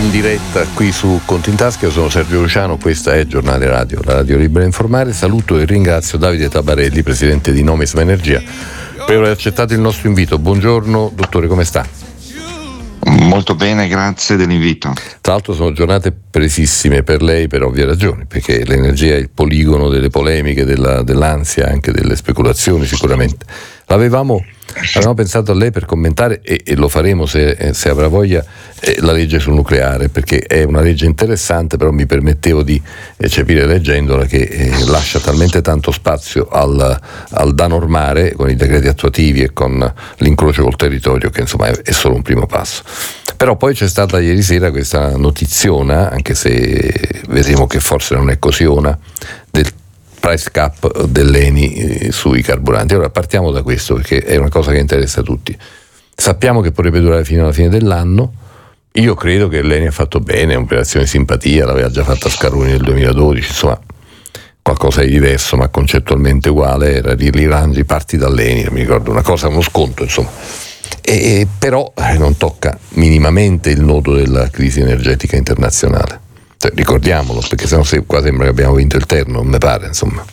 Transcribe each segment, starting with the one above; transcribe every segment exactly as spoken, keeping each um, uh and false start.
in diretta qui su Conti in Tasca. Io sono Sergio Luciano, questa è Giornale Radio, la radio libera a informare. Saluto e ringrazio Davide Tabarelli, presidente di Nomisma Energia, per aver accettato il nostro invito. Buongiorno dottore, come sta? Molto bene, grazie dell'invito. Tra l'altro sono giornate presissime per lei per ovvie ragioni, perché l'energia è il poligono delle polemiche, della, dell'ansia, anche delle speculazioni sicuramente. L'avevamo avevamo pensato a lei per commentare, e, e lo faremo se, se avrà voglia, eh, la legge sul nucleare, perché è una legge interessante, però mi permettevo di eccepire leggendola che eh, lascia talmente tanto spazio al, al da normare con i decreti attuativi e con l'incrocio col territorio che insomma è, è solo un primo passo. Però poi c'è stata ieri sera questa notiziona, anche se vedremo che forse non è così ona, del price cap dell'Eni eh, sui carburanti. Ora partiamo da questo, perché è una cosa che interessa a tutti. Sappiamo che potrebbe durare fino alla fine dell'anno. Io credo che l'Eni ha fatto bene, è un'operazione di simpatia, l'aveva già fatta Scaroni nel duemiladodici, insomma qualcosa di diverso ma concettualmente uguale, era l'Iran, riparti dall'Eni, mi ricordo una cosa, uno sconto insomma. E, però eh, non tocca minimamente il nodo della crisi energetica internazionale. Cioè, ricordiamolo, perché sennò se, qua sembra che abbiamo vinto il terno, non mi pare, insomma.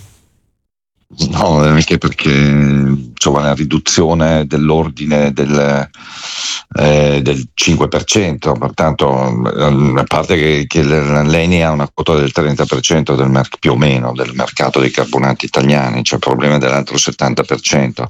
No, anche perché insomma la riduzione dell'ordine del, eh, del cinque per cento, pertanto a parte che, che l'Eni ha una quota del trenta per cento del mer- più o meno del mercato dei carburanti italiani, c'è il problema dell'altro settanta per cento.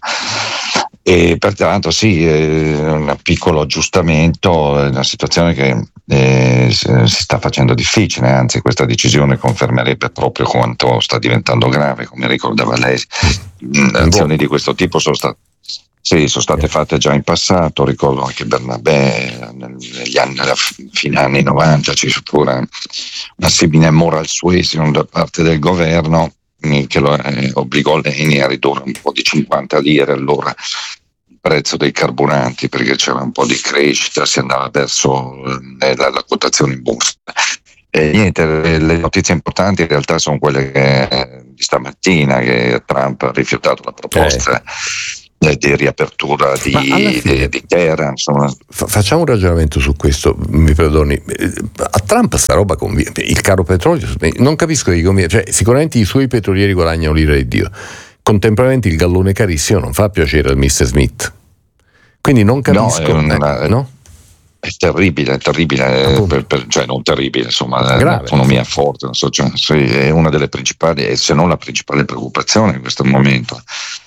E pertanto sì, è un piccolo aggiustamento, è una situazione che eh, si sta facendo difficile, anzi questa decisione confermerebbe proprio quanto sta diventando grave, come ricordava lei. Azioni di questo tipo sono state, sì, sono state fatte già in passato, ricordo anche Bernabé negli anni, alla fine anni novanta ci fu pure una simile moral suasion da parte del governo che lo eh, obbligò l'Eni a ridurre un po' di cinquanta lire all'ora il prezzo dei carburanti, perché c'era un po' di crescita, si andava verso eh, la, la quotazione in borsa. E niente, le, le notizie importanti in realtà sono quelle che, eh, di stamattina, che Trump ha rifiutato la proposta eh. di riapertura di, di, di Teheran. Insomma. Facciamo un ragionamento su questo, mi perdoni. A Trump sta roba conviene, il caro petrolio, non capisco che conviene, cioè sicuramente i suoi petrolieri guadagnano l'ira di Dio, contemporaneamente il gallone carissimo non fa piacere al mister Smith, quindi non capisco. No, è, una, eh, no? è terribile, è terribile, per, per, cioè non terribile, insomma, l'economia forte, non so, cioè, è una delle principali, se non la principale preoccupazione in questo momento.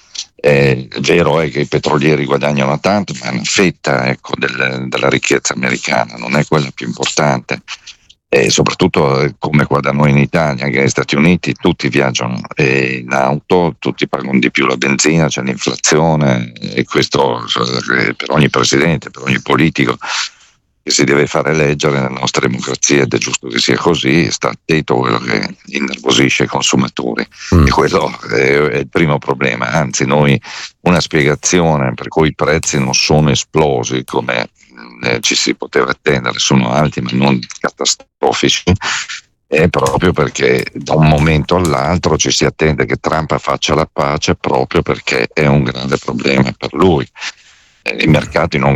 È vero è che i petrolieri guadagnano tanto, ma è una fetta, ecco, del, della ricchezza americana, non è quella più importante. E soprattutto come qua da noi in Italia, che negli Stati Uniti tutti viaggiano in auto, tutti pagano di più la benzina, c'è l'inflazione, e questo per ogni presidente, per ogni politico che si deve fare eleggere nella nostra democrazia, ed è giusto che sia così, sta attento a quello che innervosisce i consumatori. Mm. E quello è, è il primo problema, anzi noi una spiegazione per cui i prezzi non sono esplosi come eh, ci si poteva attendere, sono alti ma non catastrofici, è proprio perché da un momento all'altro ci si attende che Trump faccia la pace, proprio perché è un grande problema per lui. I mercati non,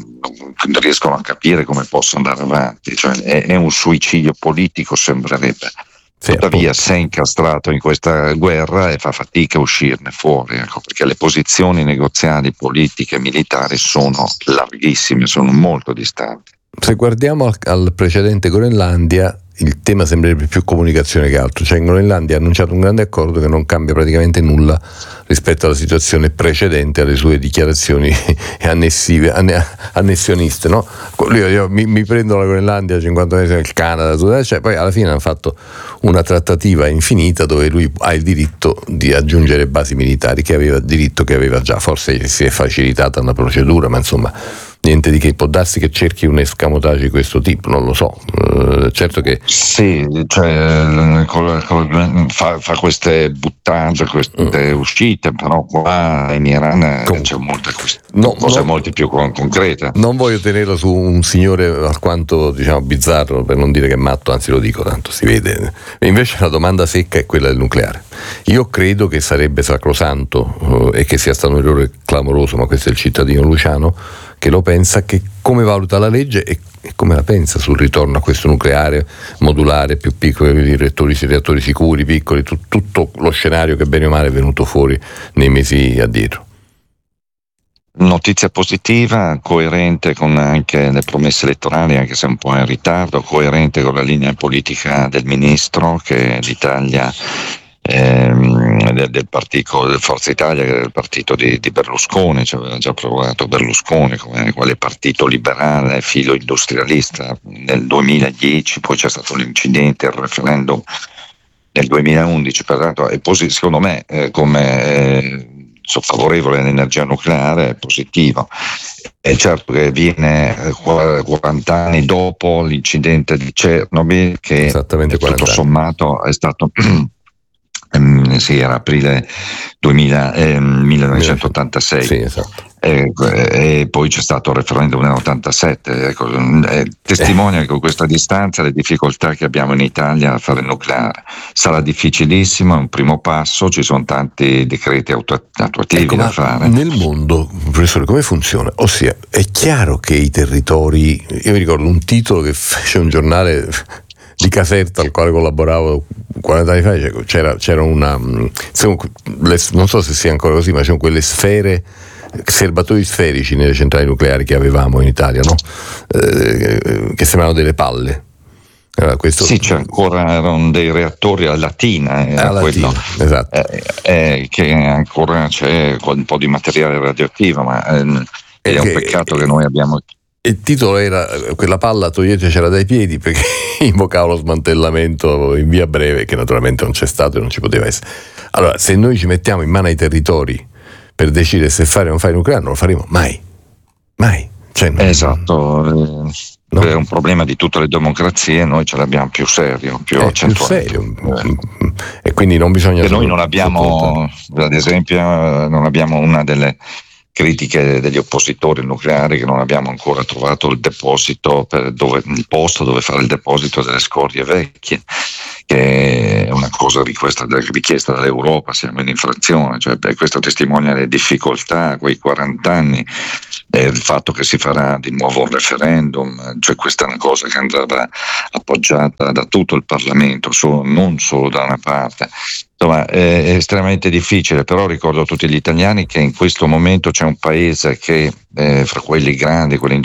non riescono a capire come possa andare avanti, cioè è, è un suicidio politico, sembrerebbe. Sì, tuttavia appunto. Si è incastrato in questa guerra e fa fatica a uscirne fuori, ecco, perché le posizioni negoziali, politiche e militari sono larghissime, sono molto distanti. Se guardiamo al, al precedente Groenlandia, il tema sembrerebbe più comunicazione che altro, cioè in Groenlandia ha annunciato un grande accordo che non cambia praticamente nulla rispetto alla situazione precedente alle sue dichiarazioni annessive, annessioniste, no? Io, io mi, mi prendo la Groenlandia, cinquanta mesi nel Canada, tutto, cioè, poi alla fine hanno fatto una trattativa infinita dove lui ha il diritto di aggiungere basi militari, che aveva diritto che aveva già, forse si è facilitata una procedura, ma insomma niente di che, può darsi che cerchi un escamotage di questo tipo, non lo so. Uh, certo che sì, cioè col, col, fa, fa queste buttate, queste mm. uscite, però qua in Iran Com- c'è molte no, cose no, molto più con, concrete. Non voglio tenerlo su un signore alquanto, diciamo, bizzarro, per non dire che è matto, anzi lo dico, tanto si vede. E invece la domanda secca è quella del nucleare. Io credo che sarebbe sacrosanto uh, e che sia stato un errore clamoroso, ma questo è il cittadino Luciano, che lo pensa, che come valuta la legge e, e come la pensa sul ritorno a questo nucleare modulare più piccolo, i reattori, i reattori sicuri, piccoli, tu, tutto lo scenario che bene o male è venuto fuori nei mesi addietro. Notizia positiva, coerente con anche le promesse elettorali, anche se un po' in ritardo, coerente con la linea politica del ministro, che l'Italia ehm, del, del partito del Forza Italia, che è il partito di, di Berlusconi, cioè aveva già provato Berlusconi come quale partito liberale, filo industrialista nel duemiladieci, poi c'è stato l'incidente, il referendum nel duemilaundici, pertanto è posi- secondo me eh, come eh, sono favorevole all'energia nucleare, è positivo. È certo che viene quaranta anni dopo l'incidente di Chernobyl, che tutto sommato è stato ehm, sì, era aprile duemila, eh, millenovecentottantasei. Sì, esatto. E, e poi c'è stato il referendum nell'ottantasette, ecco, eh, testimonia con questa distanza le difficoltà che abbiamo in Italia a fare il nucleare. Sarà difficilissimo, è un primo passo, ci sono tanti decreti attu- attuativi ecco, da fare. Nel mondo, professore, come funziona? Ossia, è chiaro che i territori, io mi ricordo un titolo che fece un giornale di Caserta al quale collaboravo quaranta anni fa, c'era, c'era una, non so se sia ancora così, ma c'erano quelle sfere, serbatoi sferici nelle centrali nucleari che avevamo in Italia, no? Eh, che sembravano delle palle. Allora, questo... Sì, c'è ancora, erano dei reattori a Latina, era a quello, Latina, esatto. eh, eh, che ancora c'è un po' di materiale radioattivo, ma eh, è un peccato che noi abbiamo... Il titolo era quella palla toglietecela dai piedi, perché invocava lo smantellamento in via breve, che naturalmente non c'è stato e non ci poteva essere. Allora, se noi ci mettiamo in mano ai territori per decidere se fare o non fare nucleare, non lo faremo mai, mai. Cioè, non... Esatto, eh, no. È un problema di tutte le democrazie, noi ce l'abbiamo più serio, più è accentuato. Più serio. Eh. E quindi non bisogna... E noi non abbiamo, ad esempio, non abbiamo una delle critiche degli oppositori nucleari, che non abbiamo ancora trovato il deposito per dove, il posto dove fare il deposito delle scorie vecchie, che è una cosa richiesta, richiesta dall'Europa. Siamo in infrazione, cioè, beh, questo testimonia le difficoltà, quei quaranta anni, e il fatto che si farà di nuovo un referendum, cioè questa è una cosa che andrà appoggiata da tutto il Parlamento, solo, non solo da una parte. Insomma, è estremamente difficile, però ricordo a tutti gli italiani che in questo momento c'è un paese che, eh, fra quelli grandi, quelli